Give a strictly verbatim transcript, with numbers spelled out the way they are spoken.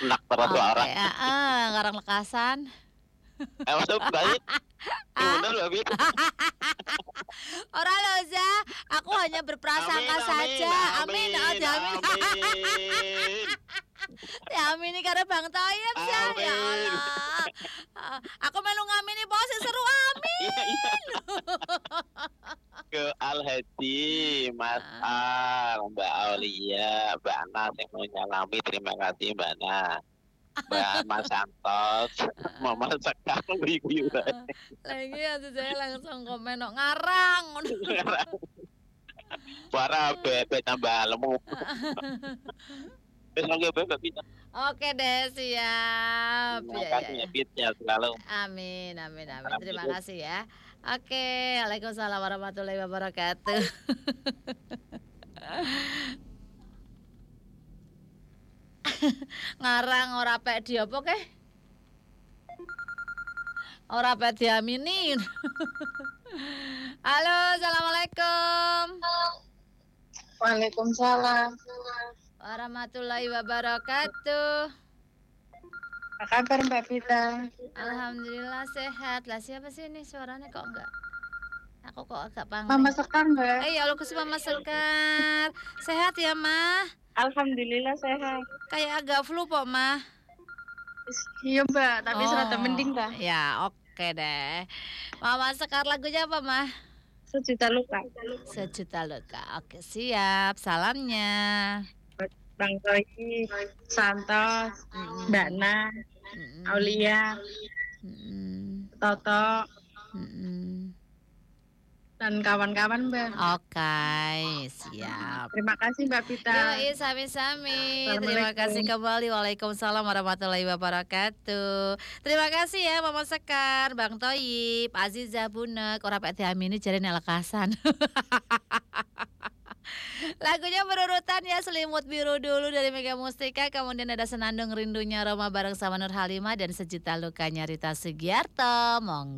Enak terus Oke, orang. heeh, ngarang lekasan. Eh, masuk baik. Iya Ah? bener, Mbak, Bit. Ora loh, Za, aku hanya Amin berprasangka amin saja. Amin, heeh, amin diamin. amin. Diamini karo Bang Thoyib, Za, ya Amin. Allah. Heeh, aku melu ngamini po sing seru, Iya iya. amin. Ke Al-Hadi, Mas Heeh. Al, Mbak Aulia, Mbak Ana yang mau nyalami, terima kasih Mbak Ana. Mbak Mas Santos, Heeh. Mama Sekar guyu-guyu bae. Heeh. Lah iki atu saya langsung komen kok ngarang ngono. Suara bebek tambah lemu. Wis monggo Mbak Bit. Oke deh, siap. Terima Ya ya kasih ya ya. Bit, sehat selalu. Amin amin amin. Terima Amin. kasih ya. Oke, Waalaikumsalam warahmatullahi wabarakatuh. Ngarang ora pek di apa keh? Ora pek diamini. Halo, assalamualaikum. Waalaikumsalam. Warahmatullahi wabarakatuh. Apa kabar Mbak Vita? Alhamdulillah sehat. Lah siapa sih ini suaranya kok enggak? Aku kok agak Mama pangling. Sekar Mbak. Eh ya Allah Gusti Mama Sekar. Sehat ya, Mah? Alhamdulillah sehat. Kayak agak flu kok, Mah. Iya Mbak, tapi Oh, serata mending dah. ya oke deh. Mama Sekar lagunya apa, Mah? Sejuta luka. Sejuta luka. Oke, siap. Salamnya. Bang Toyi, Santos, Mm-mm. Mbak Na, Mm-mm. Aulia, Mm-mm. Toto, Mm-mm. dan kawan-kawan Mbak. Oke, siap. Terima kasih Mbak Vita. Yoi, sami-sami. Terima kasih kembali. Waalaikumsalam warahmatullahi wabarakatuh. Terima kasih ya Mama Sekar, Bang Thoyib, Aziza Bunek. Ora pek diamini jare nek lekasan. Lagunya berurutan ya, Selimut Biru dulu dari Mega Mustika, kemudian ada Senandung Rindunya Roma bareng sama Nur Halimah dan Sejuta Lukanya Rita Sugiarto. Monggo.